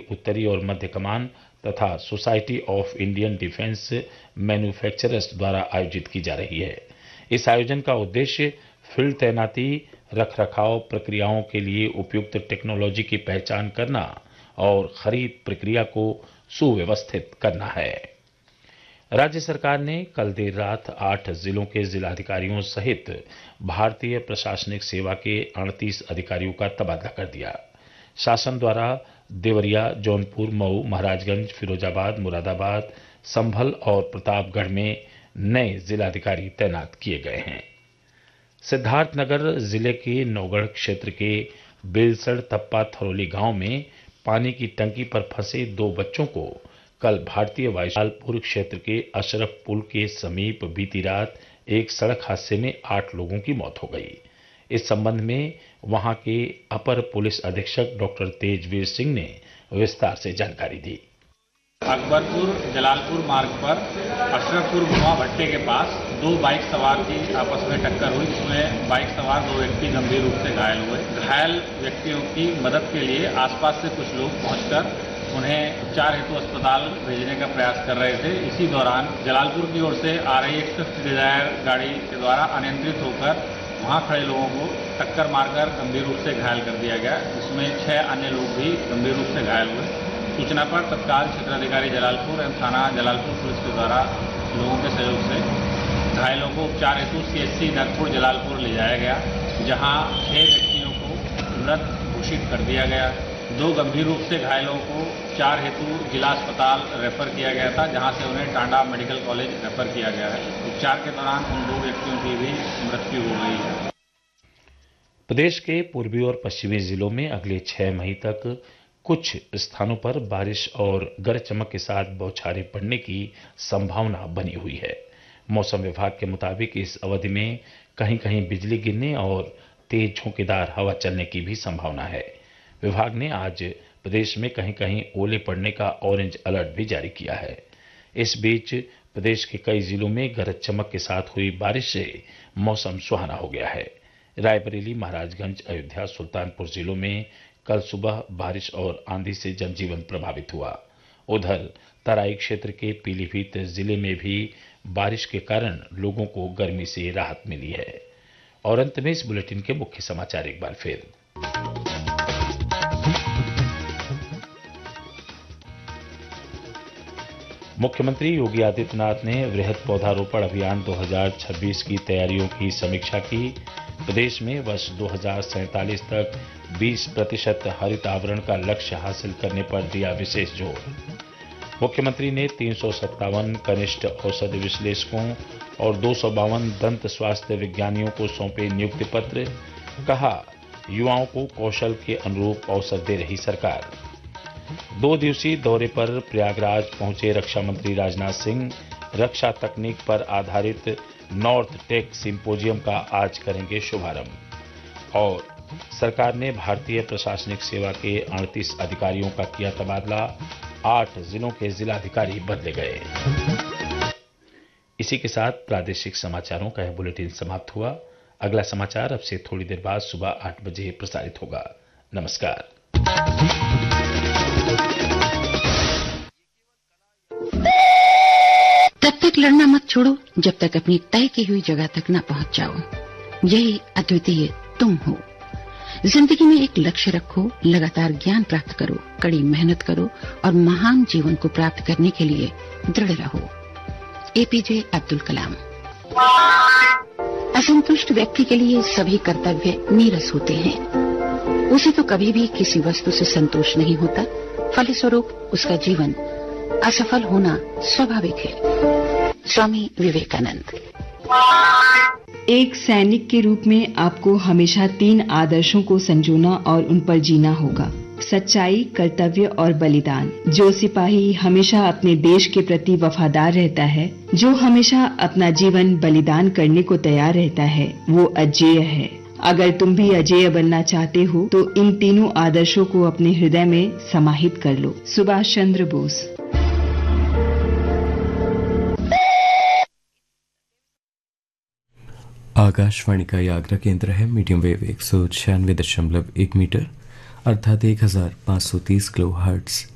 उत्तरी और मध्य कमान तथा society of Indian defence manufacturers द्वारा आयोजित की जा रही है। इस आयोजन का उद्देश्य फील्ड तैनाती, रखरखाव प्रक्रियाओं के लिए उपयुक्त टेक्नोलॉजी की पहचान करना और खरीद प्रक्रिया को सुव्यवस्थित करना है। राज्य सरकार ने कल देर रात 8 जिलों के जिलाधिकारियों सहित भारतीय प्रशासनिक सेवा के 38 अधिकारियों का तबादला कर दिया। शासन द्वारा देवरिया, जौनपुर, मऊ, महाराजगंज, फिरोजाबाद, मुरादाबाद, संभल और प्रतापगढ़ में नए जिलाधिकारी तैनात किए गए हैं। सिद्धार्थनगर जिले के नौगढ़ क्षेत्र के बेलसड़ तप्पा थरौली गांव में पानी की टंकी पर फंसे 2 बच्चों को कल भारतीय वायुसेना क्षेत्र के अशरफ पुल के समीप बीती रात एक सड़क हादसे में 8 लोगों की मौत हो गई। इस संबंध में वहां के अपर पुलिस अधीक्षक डॉक्टर तेजवीर सिंह ने विस्तार से जानकारी दी। अकबरपुर जलालपुर मार्ग पर अशरफपुर गुआ भट्टे के पास 2 बाइक सवार की आपस में टक्कर हुई, जिसमें बाइक सवार 2 व्यक्ति गंभीर रूप से घायल हुए। घायल व्यक्तियों की मदद के लिए आसपास से कुछ लोग पहुंचकर उन्हें उपचार हेतु अस्पताल भेजने का प्रयास कर रहे थे। इसी दौरान जलालपुर की ओर से आ रही एक स्विफ्ट डिजायर गाड़ी के द्वारा अनियंत्रित होकर वहां खड़े लोगों को टक्कर मारकर गंभीर रूप से घायल कर दिया गया, जिसमें 6 अन्य लोग भी गंभीर रूप से घायल हुए। सूचना पर तत्काल क्षेत्राधिकारी जलालपुर एवं थाना जलालपुर पुलिस के द्वारा लोगों के सहयोग से घायलों को उपचार हेतु CHC नरपुर जलालपुर ले जाया गया, जहां 6 व्यक्तियों को मृत घोषित कर दिया गया। 2 गंभीर रूप से घायलों को उपचार हेतु जिला अस्पताल रेफर किया गया था, जहां से उन्हें टांडा मेडिकल कॉलेज रेफर किया गया है। उपचार के दौरान उन 2 व्यक्तियों की भी मृत्यु हो गई है। प्रदेश के पूर्वी और पश्चिमी जिलों में अगले 6 मई तक कुछ स्थानों पर बारिश और गरज चमक के साथ बौछारें पड़ने की संभावना बनी हुई है। मौसम विभाग के मुताबिक इस अवधि में कहीं कहीं बिजली गिरने और तेज झोंकेदार हवा चलने की भी संभावना है। विभाग ने आज प्रदेश में कहीं कहीं ओले पड़ने का ऑरेंज अलर्ट भी जारी किया है। इस बीच प्रदेश के कई जिलों में गरज चमक के साथ हुई बारिश से मौसम सुहाना हो गया है। रायबरेली, महाराजगंज, अयोध्या, सुल्तानपुर जिलों में कल सुबह बारिश और आंधी से जनजीवन प्रभावित हुआ। उधर तराई क्षेत्र के पीलीभीत जिले में भी बारिश के कारण लोगों को गर्मी से राहत मिली है। और अंत में इस बुलेटिन के मुख्य समाचार एक बार फिर। मुख्यमंत्री योगी आदित्यनाथ ने वृहद पौधारोपण अभियान 2026 की तैयारियों की समीक्षा की। प्रदेश में वर्ष 2047 तक 20% हरित आवरण का लक्ष्य हासिल करने पर दिया विशेष जोर। मुख्यमंत्री ने 357 कनिष्ठ औषधि विश्लेषकों और 252 दंत स्वास्थ्य विज्ञानियों को सौंपे नियुक्ति पत्र। कहा, युवाओं को कौशल के अनुरूप अवसर दे रही सरकार। 2 दिवसीय दौरे पर प्रयागराज पहुंचे रक्षा मंत्री राजनाथ सिंह रक्षा तकनीक पर आधारित नॉर्थ टेक सिंपोजियम का आज करेंगे शुभारंभ। और सरकार ने भारतीय प्रशासनिक सेवा के 38 अधिकारियों का किया तबादला, 8 जिलों के जिलाधिकारी बदले गए। इसी के साथ प्रादेशिक समाचारों का यह बुलेटिन समाप्त हुआ। अगला समाचार अब से थोड़ी देर बाद सुबह 8 बजे प्रसारित होगा। नमस्कार। तब तक लड़ना मत छोड़ो जब तक अपनी तय की हुई जगह तक न पहुंच जाओ। यही अद्वितीय तुम हो। जिंदगी में एक लक्ष्य रखो, लगातार ज्ञान प्राप्त करो, कड़ी मेहनत करो और महान जीवन को प्राप्त करने के लिए दृढ़ रहो। APJ अब्दुल कलाम। असंतुष्ट व्यक्ति के लिए सभी कर्तव्य नीरस होते हैं। उसे तो कभी भी किसी वस्तु से संतोष नहीं होता, फलस्वरूप उसका जीवन असफल होना स्वाभाविक है। स्वामी विवेकानंद। एक सैनिक के रूप में आपको हमेशा 3 आदर्शों को संजोना और उन पर जीना होगा: सच्चाई, कर्तव्य और बलिदान। जो सिपाही हमेशा अपने देश के प्रति वफादार रहता है, जो हमेशा अपना जीवन बलिदान करने को तैयार रहता है, वो अजेय है। अगर तुम भी अजेय बनना चाहते हो तो इन तीनों आदर्शों को अपने हृदय में समाहित कर लो। सुभाष चंद्र बोस। आकाशवाणी का ये आगरा केंद्र है। मीडियम वेव 196.1 मीटर अर्थात 1530 किलो हर्ट्ज।